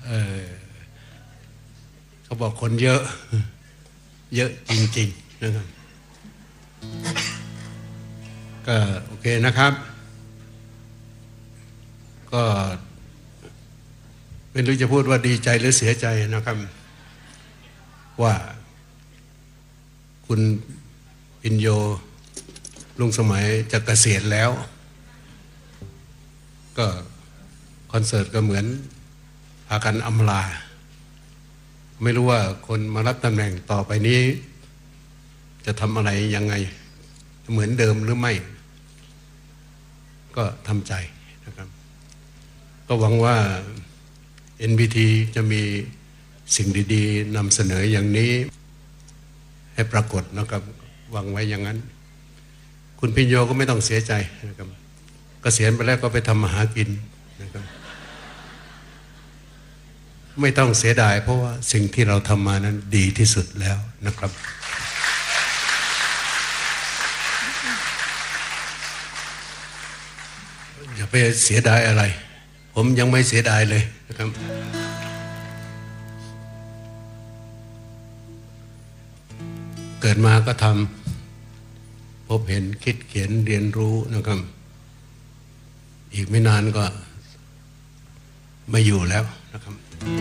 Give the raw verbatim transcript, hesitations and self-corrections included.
เออเขาบอกคนเยอะ เยอะจริงๆนะครับก็โอเคนะครับก็ไม่รู้จะพูดว่าดีใจหรือเสียใจนะครับว่าคุณปิญโยลุงสมัยจะเกษียณแล้วก็คอนเสิร์ตก็เหมือนพากันอำลาไม่รู้ว่าคนมารับตำแหน่งต่อไปนี้จะทำอะไรยังไงเหมือนเดิมหรือไม่ก็ทำใจนะครับก็หวังว่า เอ็น บี ที จะมีสิ่งดีๆนำเสนออย่างนี้ให้ปรากฏนะครับหวังไว้อย่างนั้นคุณปิญโยก็ไม่ต้องเสียใจนะครับเกษียณไปแล้วก็ไปทำมาหากินนะครับไม่ต้องเสียดายเพราะว่าสิ่งที่เราทำมานั้นดีที่สุดแล้วนะครับอย่าไปเสียดายอะไรผมยังไม่เสียดายเลยนะครับเกิดมาก็ทำพบเห็นคิดเขียนเรียนรู้นะครับอีกไม่นานก็ไม่อยู่แล้วนะครับ